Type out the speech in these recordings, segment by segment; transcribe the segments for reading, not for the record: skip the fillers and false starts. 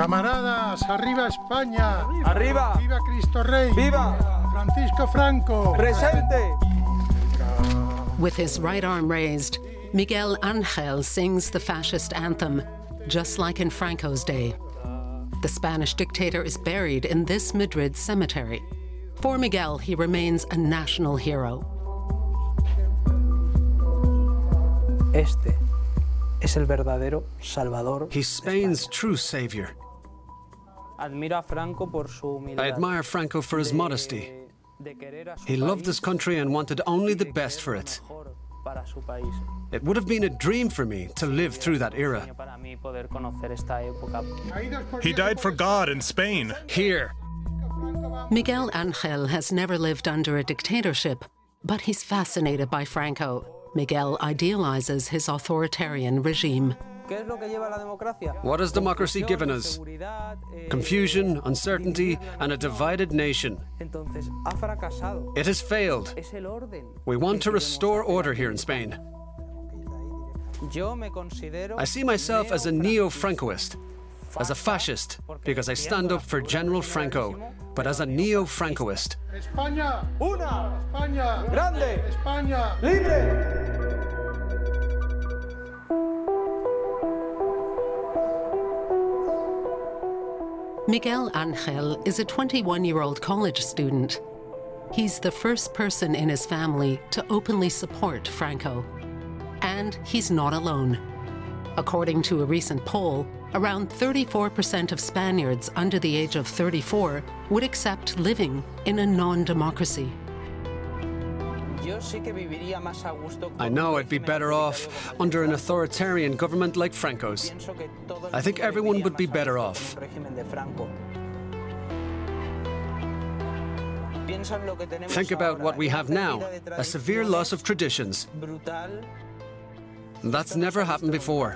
Camaradas, arriba España. Arriba. Viva Cristo Rey. Viva. Francisco Franco. Presente. With his right arm raised, Miguel Ángel sings the fascist anthem, just like in Franco's day. The Spanish dictator is buried in this Madrid cemetery. For Miguel, he remains a national hero. Este es el verdadero Salvador. He's Spain's true savior. Admiro a Franco por su humildad. I admire Franco for his modesty. He loved his country and wanted only the best for it. It would have been a dream for me to live through that era. He died for God in Spain. Here. Miguel Ángel has never lived under a dictatorship, but he's fascinated by Franco. Miguel idealizes his authoritarian regime. What has democracy given us? Confusion, uncertainty, and a divided nation. It has failed. We want to restore order here in Spain. I see myself as a neo-Francoist, as a fascist, because I stand up for General Franco, but as a neo-Francoist. España. Una. España. Grande. España. Libre. Miguel Ángel is a 21-year-old college student. He's the first person in his family to openly support Franco. And he's not alone. According to a recent poll, around 34% of Spaniards under the age of 34 would accept living in a non-democracy. I know I'd be better off under an authoritarian government like Franco's. I think everyone would be better off. Think about what we have now, a severe loss of traditions. That's never happened before.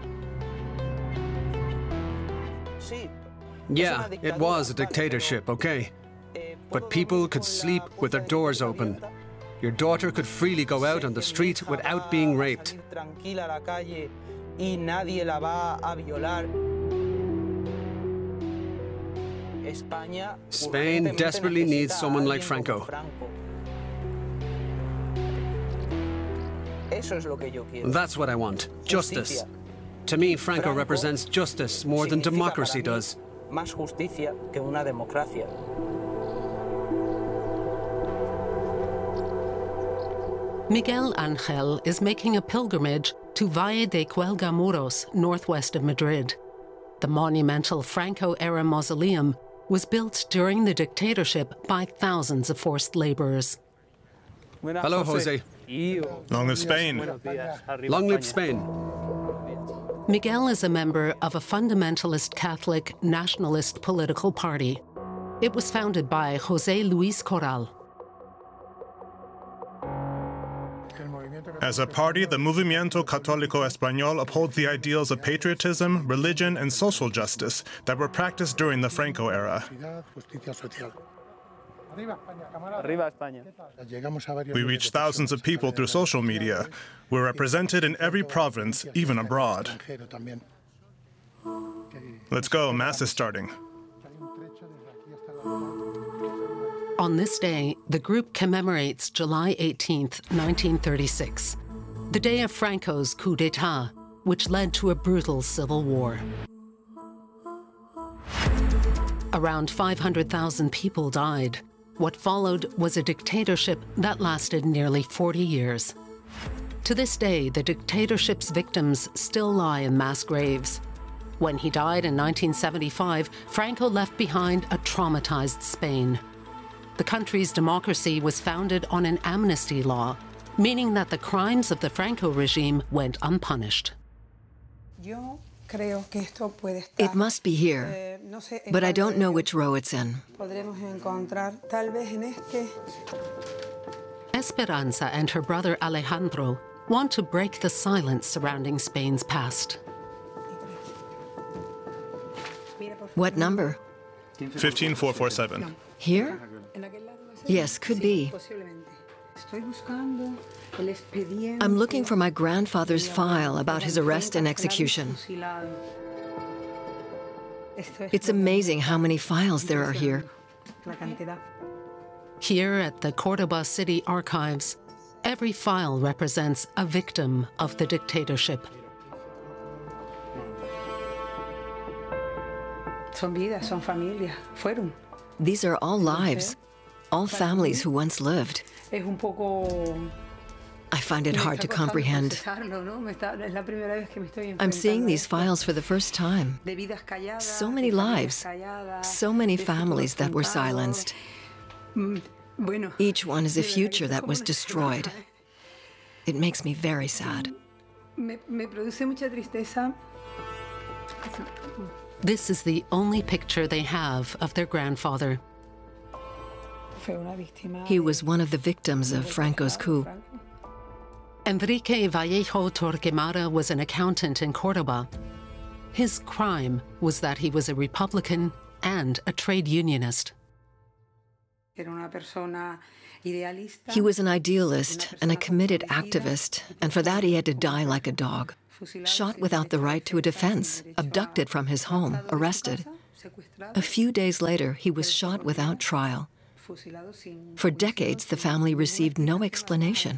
Yeah, it was a dictatorship, okay? But people could sleep with their doors open. Your daughter could freely go out on the street without being raped. Spain desperately needs someone like Franco. That's what I want, justice. To me, Franco represents justice more than democracy does. Miguel Ángel is making a pilgrimage to Valle de Cuelgamuros, northwest of Madrid. The monumental Franco-era mausoleum was built during the dictatorship by thousands of forced laborers. Hello, Jose. Long live Spain. Long live Spain. Miguel is a member of a fundamentalist Catholic nationalist political party. It was founded by José Luis Corral. As a party, the Movimiento Católico Español upholds the ideals of patriotism, religion, and social justice that were practiced during the Franco era. Arriba España. We reach thousands of people through social media. We're represented in every province, even abroad. Let's go, Mass is starting. On this day, the group commemorates July 18th, 1936, the day of Franco's coup d'etat, which led to a brutal civil war. Around 500,000 people died. What followed was a dictatorship that lasted nearly 40 years. To this day, the dictatorship's victims still lie in mass graves. When he died in 1975, Franco left behind a traumatized Spain. The country's democracy was founded on an amnesty law, meaning that the crimes of the Franco regime went unpunished. It must be here, but I don't know which row it's in. Esperanza and her brother Alejandro want to break the silence surrounding Spain's past. What number? 15447. Here? Yes, could be. I'm looking for my grandfather's file about his arrest and execution. It's amazing how many files there are here. Here at the Córdoba City Archives, every file represents a victim of the dictatorship. These are all lives, all families who once lived. I find it hard to comprehend. I'm seeing these files for the first time. So many lives, so many families that were silenced. Each one is a future that was destroyed. It makes me very sad. This is the only picture they have of their grandfather. He was one of the victims of Franco's coup. Enrique Vallejo Torquemada was an accountant in Córdoba. His crime was that he was a Republican and a trade unionist. He was an idealist and a committed activist, and for that he had to die like a dog. Shot without the right to a defense, abducted from his home, arrested. A few days later, he was shot without trial. For decades, the family received no explanation.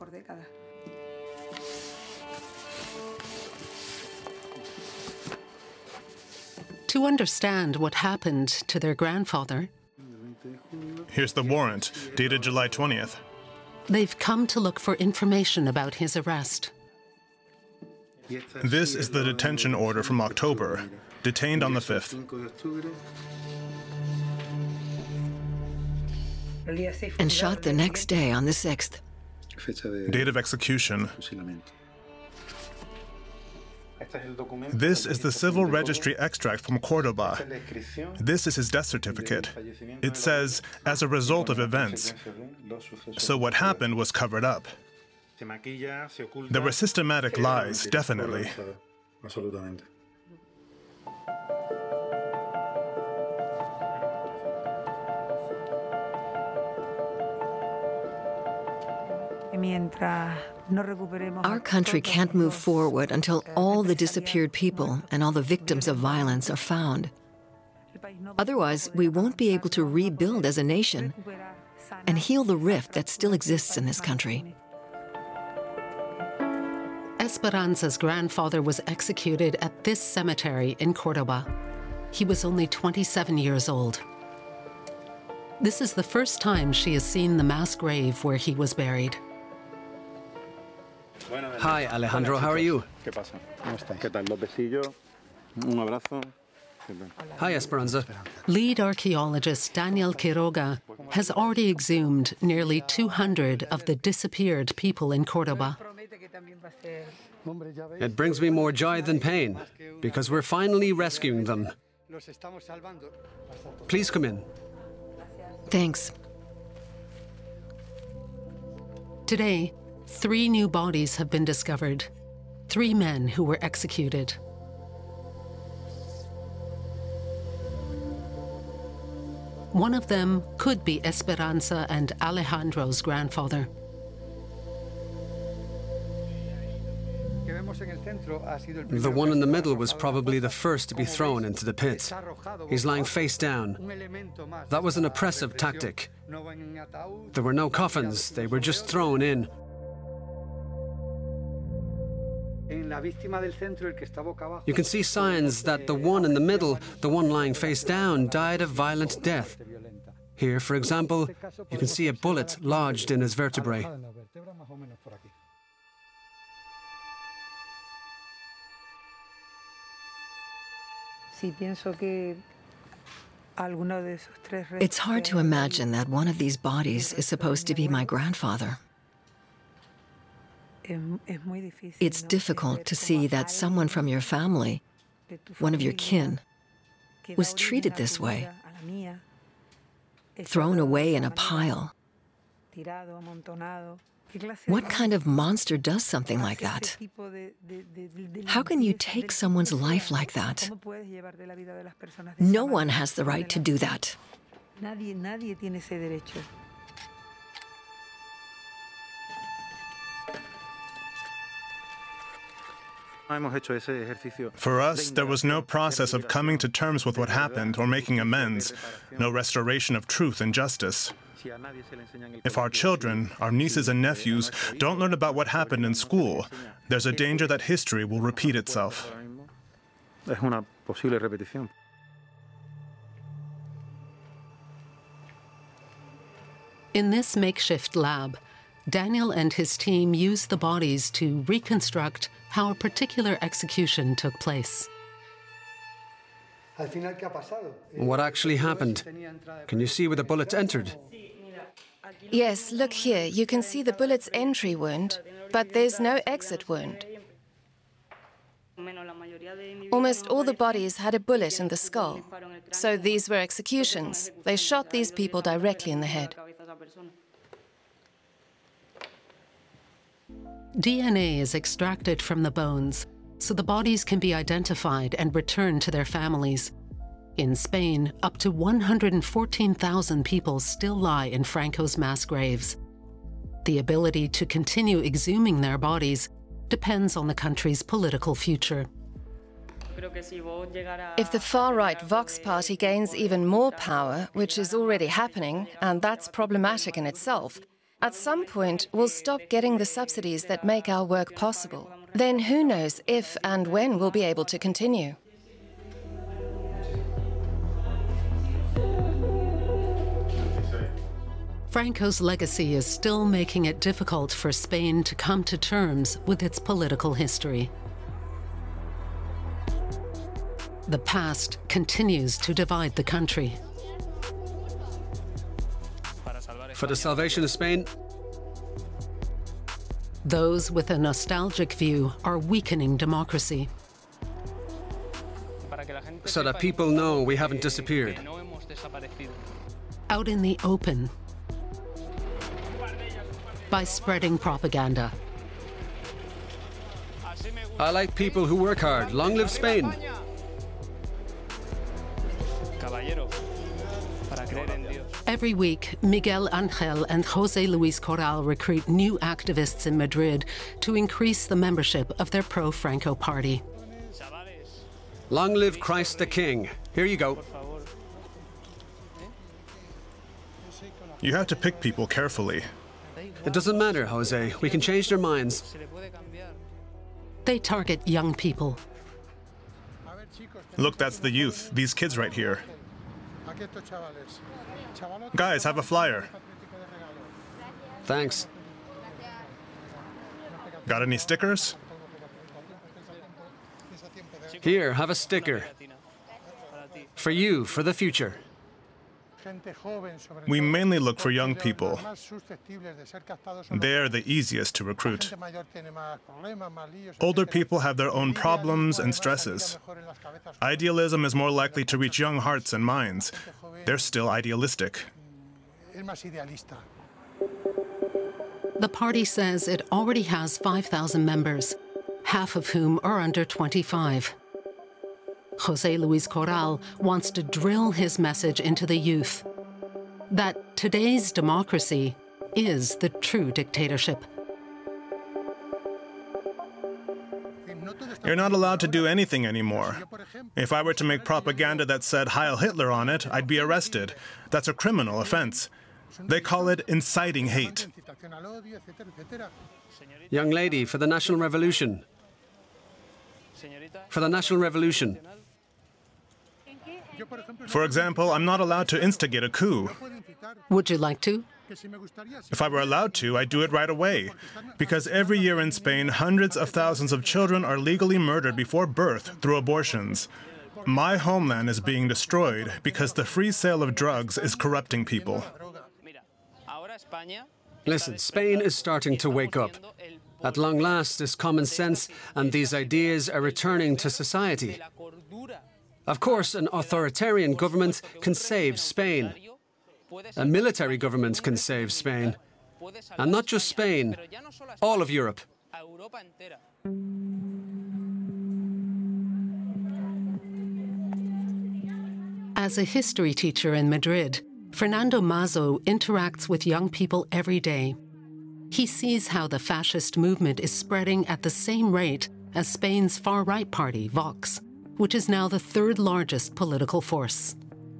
To understand what happened to their grandfather, here's the warrant, dated July 20th. They've come to look for information about his arrest. This is the detention order from October, detained on the 5th. And shot the next day on the 6th. Date of execution. This is the civil registry extract from Córdoba. This is his death certificate. It says, as a result of events. So what happened was covered up. There were systematic lies, definitely. Our country can't move forward until all the disappeared people and all the victims of violence are found. Otherwise, we won't be able to rebuild as a nation and heal the rift that still exists in this country. Esperanza's grandfather was executed at this cemetery in Córdoba. He was only 27 years old. This is the first time she has seen the mass grave where he was buried. Hi, Alejandro, how are you? Hi, Esperanza. Lead archaeologist Daniel Quiroga has already exhumed nearly 200 of the disappeared people in Córdoba. It brings me more joy than pain, because we're finally rescuing them. Please come in. Thanks. Today, 3 new bodies have been discovered. 3 men who were executed. One of them could be Esperanza and Alejandro's grandfather. The one in the middle was probably the first to be thrown into the pit. He's lying face down. That was an oppressive tactic. There were no coffins, they were just thrown in. You can see signs that the one in the middle, the one lying face down, died a violent death. Here, for example, you can see a bullet lodged in his vertebrae. It's hard to imagine that one of these bodies is supposed to be my grandfather. It's difficult to see that someone from your family, one of your kin, was treated this way, thrown away in a pile. What kind of monster does something like that? How can you take someone's life like that? No one has the right to do that. For us, there was no process of coming to terms with what happened or making amends, no restoration of truth and justice. If our children, our nieces and nephews, don't learn about what happened in school, there's a danger that history will repeat itself. In this makeshift lab, Daniel and his team used the bodies to reconstruct how a particular execution took place. What actually happened? Can you see where the bullets entered? Yes, look here. You can see the bullet's entry wound, but there's no exit wound. Almost all the bodies had a bullet in the skull. So these were executions. They shot these people directly in the head. DNA is extracted from the bones, so the bodies can be identified and returned to their families. In Spain, up to 114,000 people still lie in Franco's mass graves. The ability to continue exhuming their bodies depends on the country's political future. If the far-right Vox party gains even more power, which is already happening, and that's problematic in itself, at some point we'll stop getting the subsidies that make our work possible. Then who knows if and when we'll be able to continue. Franco's legacy is still making it difficult for Spain to come to terms with its political history. The past continues to divide the country. For the salvation of Spain, those with a nostalgic view are weakening democracy. so that people know we haven't disappeared. Out in the open, by spreading propaganda. I like people who work hard. Long live Spain. Every week, Miguel Ángel and José Luis Corral recruit new activists in Madrid to increase the membership of their pro-Franco party. Long live Christ the King. Here you go. You have to pick people carefully. It doesn't matter, Jose. We can change their minds. They target young people. Look, that's the youth. These kids right here. Guys, have a flyer. Thanks. Got any stickers? Here, have a sticker. For you, for the future. We mainly look for young people. They're the easiest to recruit. Older people have their own problems and stresses. Idealism is more likely to reach young hearts and minds. They're still idealistic. The party says it already has 5,000 members, half of whom are under 25. José Luis Corral wants to drill his message into the youth that today's democracy is the true dictatorship. You're not allowed to do anything anymore. If I were to make propaganda that said Heil Hitler on it, I'd be arrested. That's a criminal offense. They call it inciting hate. Young lady, for the National Revolution. For the National Revolution. For example, I'm not allowed to instigate a coup. Would you like to? If I were allowed to, I'd do it right away. Because every year in Spain, hundreds of thousands of children are legally murdered before birth through abortions. My homeland is being destroyed because the free sale of drugs is corrupting people. Listen, Spain is starting to wake up. At long last, this common sense and these ideas are returning to society. Of course, an authoritarian government can save Spain. A military government can save Spain. And not just Spain, all of Europe. As a history teacher in Madrid, Fernando Mazo interacts with young people every day. He sees how the fascist movement is spreading at the same rate as Spain's far-right party, Vox, which is now the third largest political force.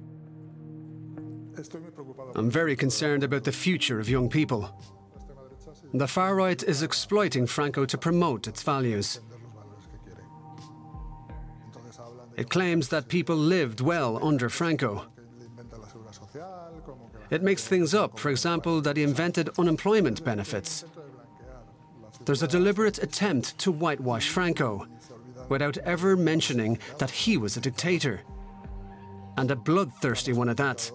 I'm very concerned about the future of young people. The far right is exploiting Franco to promote its values. It claims that people lived well under Franco. It makes things up, for example, that he invented unemployment benefits. There's a deliberate attempt to whitewash Franco, without ever mentioning that he was a dictator, and a bloodthirsty one at that.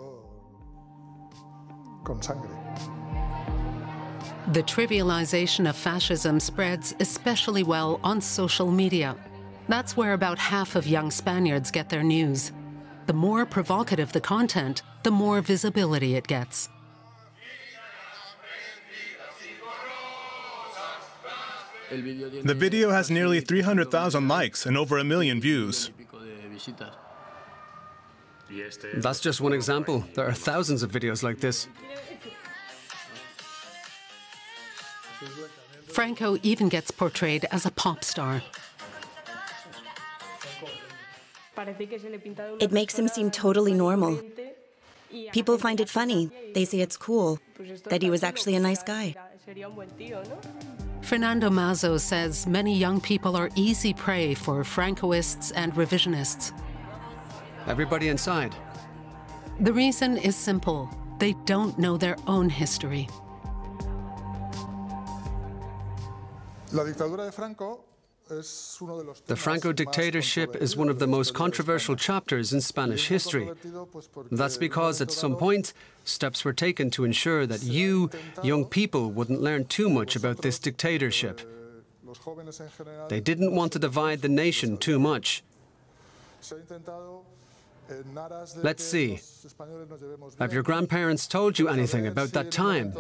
The trivialization of fascism spreads especially well on social media. That's where about half of young Spaniards get their news. The more provocative the content, the more visibility it gets. The video has nearly 300,000 likes and over 1 million views. That's just one example. There are thousands of videos like this. Franco even gets portrayed as a pop star. It makes him seem totally normal. People find it funny. They say it's cool, that he was actually a nice guy. Fernando Mazo says many young people are easy prey for Francoists and revisionists. Everybody inside. The reason is simple. They don't know their own history. The Franco dictatorship is one of the most controversial chapters in Spanish history. That's because at some point, steps were taken to ensure that you, young people, wouldn't learn too much about this dictatorship. They didn't want to divide the nation too much. Let's see. Have your grandparents told you anything about that time?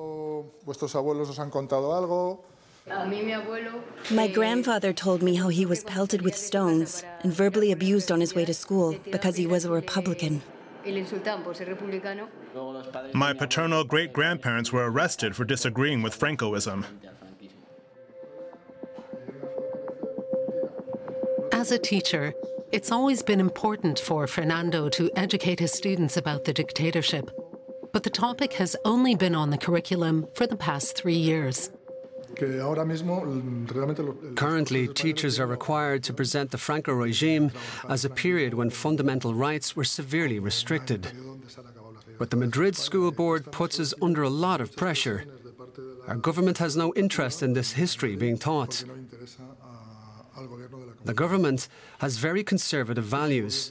My grandfather told me how he was pelted with stones and verbally abused on his way to school because he was a Republican. My paternal great-grandparents were arrested for disagreeing with Francoism. As a teacher, it's always been important for Fernando to educate his students about the dictatorship. But the topic has only been on the curriculum for the past 3 years. Currently, teachers are required to present the Franco regime as a period when fundamental rights were severely restricted. But the Madrid School Board puts us under a lot of pressure. Our government has no interest in this history being taught. The government has very conservative values.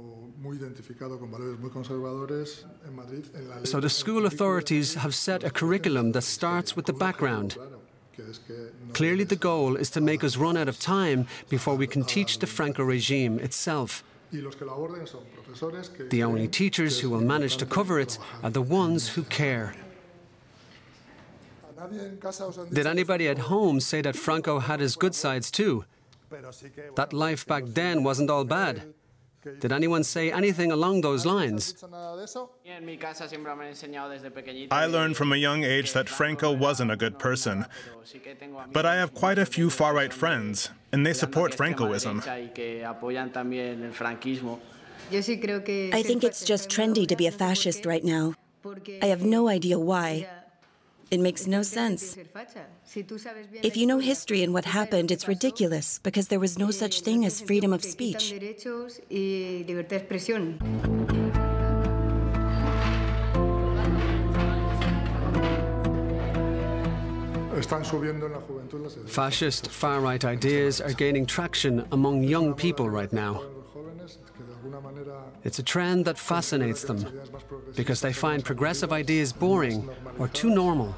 So the school authorities have set a curriculum that starts with the background. Clearly the goal is to make us run out of time before we can teach the Franco regime itself. The only teachers who will manage to cover it are the ones who care. Did anybody at home say that Franco had his good sides too? That life back then wasn't all bad. Did anyone say anything along those lines? I learned from a young age that Franco wasn't a good person. But I have quite a few far-right friends, and they support Francoism. I think it's just trendy to be a fascist right now. I have no idea why. It makes no sense. If you know history and what happened, it's ridiculous, because there was no such thing as freedom of speech. Fascist far-right ideas are gaining traction among young people right now. It's a trend that fascinates them because they find progressive ideas boring or too normal.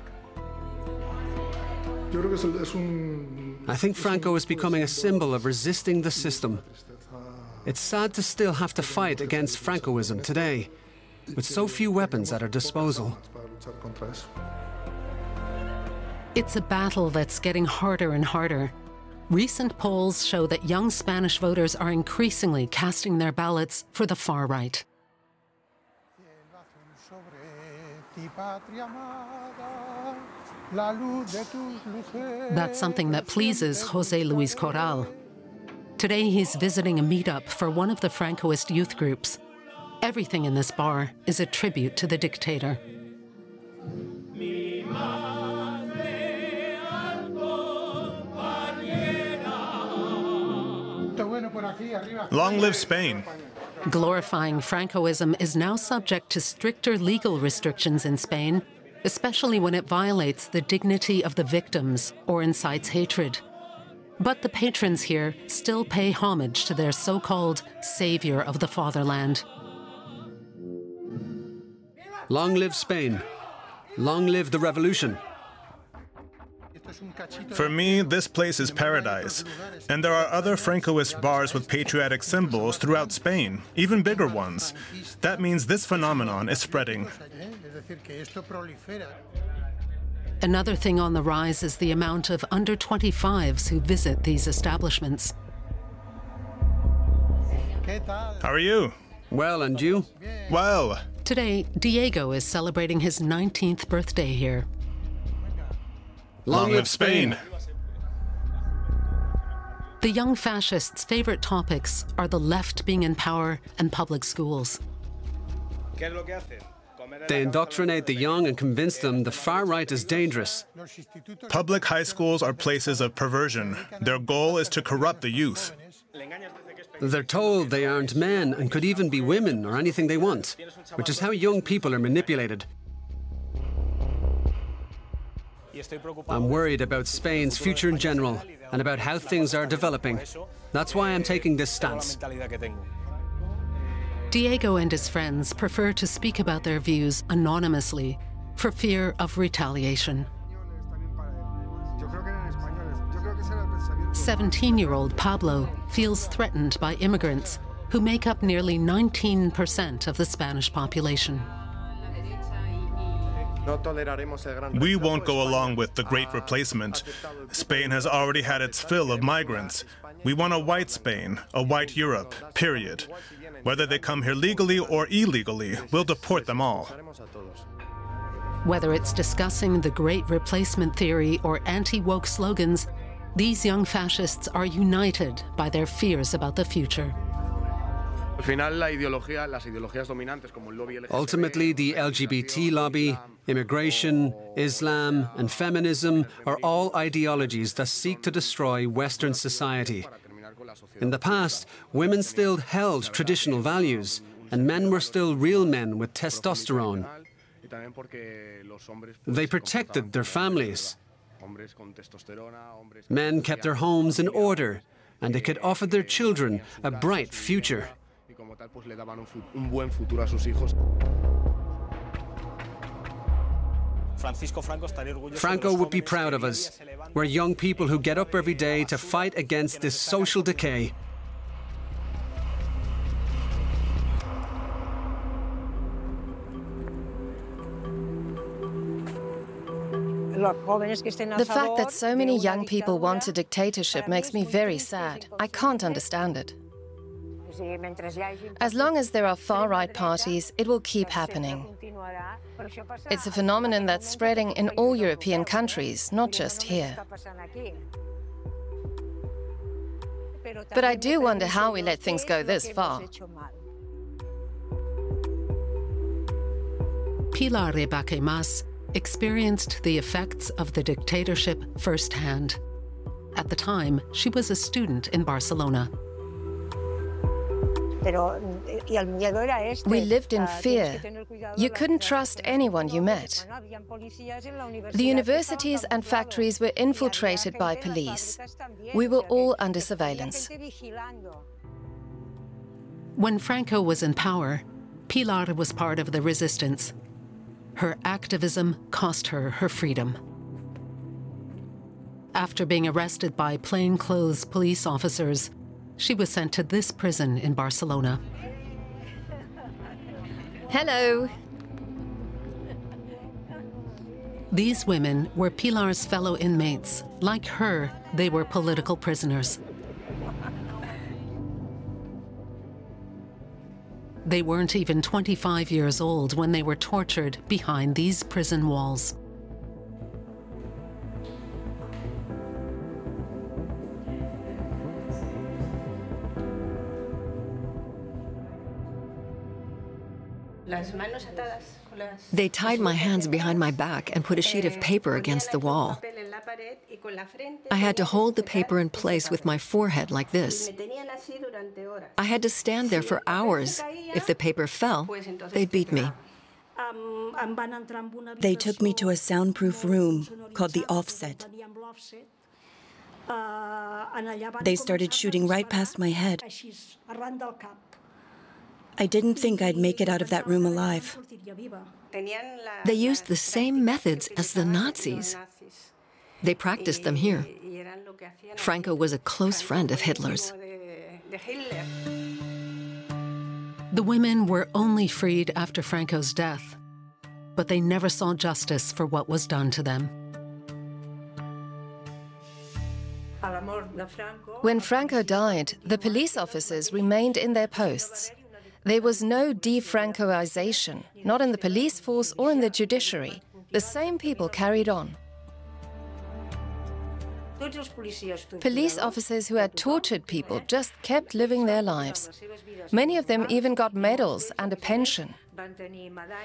I think Franco is becoming a symbol of resisting the system. It's sad to still have to fight against Francoism today, with so few weapons at our disposal. It's a battle that's getting harder and harder. Recent polls show that young Spanish voters are increasingly casting their ballots for the far right. That's something that pleases José Luis Corral. Today he's visiting a meetup for one of the Francoist youth groups. Everything in this bar is a tribute to the dictator. Long live Spain. Glorifying Francoism is now subject to stricter legal restrictions in Spain, especially when it violates the dignity of the victims or incites hatred. But the patrons here still pay homage to their so-called savior of the fatherland. Long live Spain. Long live the revolution. For me, this place is paradise. And there are other Francoist bars with patriotic symbols throughout Spain, even bigger ones. That means this phenomenon is spreading. Another thing on the rise is the amount of under-25s who visit these establishments. How are you? Well, and you? Well. Today, Diego is celebrating his 19th birthday here. Long live Spain! The young fascists' favorite topics are the left being in power and public schools. They indoctrinate the young and convince them the far right is dangerous. Public high schools are places of perversion. Their goal is to corrupt the youth. They're told they aren't men and could even be women or anything they want, which is how young people are manipulated. I'm worried about Spain's future in general and about how things are developing. That's why I'm taking this stance. Diego and his friends prefer to speak about their views anonymously for fear of retaliation. 17-year-old Pablo feels threatened by immigrants who make up nearly 19% of the Spanish population. We won't go along with the Great Replacement. Spain has already had its fill of migrants. We want a white Spain, a white Europe, period. Whether they come here legally or illegally, we'll deport them all. Whether it's discussing the Great Replacement theory or anti-woke slogans, these young fascists are united by their fears about the future. Ultimately, the LGBT lobby, immigration, Islam, and feminism are all ideologies that seek to destroy Western society. In the past, women still held traditional values, and men were still real men with testosterone. They protected their families. Men kept their homes in order, and they could offer their children a bright future. Franco would be proud of us. We're young people who get up every day to fight against this social decay. The fact that so many young people want a dictatorship makes me very sad. I can't understand it. As long as there are far-right parties, it will keep happening. It's a phenomenon that's spreading in all European countries, not just here. But I do wonder how we let things go this far. Pilar Rebaque-Mas experienced the effects of the dictatorship firsthand. At the time, she was a student in Barcelona. We lived in fear. You couldn't trust anyone you met. The universities and factories were infiltrated by police. We were all under surveillance. When Franco was in power, Pilar was part of the resistance. Her activism cost her her freedom. After being arrested by plainclothes police officers, she was sent to this prison in Barcelona. Hello. These women were Pilar's fellow inmates. Like her, they were political prisoners. They weren't even 25 years old when they were tortured behind these prison walls. They tied my hands behind my back and put a sheet of paper against the wall. I had to hold the paper in place with my forehead like this. I had to stand there for hours. If the paper fell, they'd beat me. They took me to a soundproof room called the Offset. They started shooting right past my head. I didn't think I'd make it out of that room alive. They used the same methods as the Nazis. They practiced them here. Franco was a close friend of Hitler's. The women were only freed after Franco's death, but they never saw justice for what was done to them. When Franco died, the police officers remained in their posts. There was no de-Francoization, not in the police force or in the judiciary. The same people carried on. Police officers who had tortured people just kept living their lives. Many of them even got medals and a pension.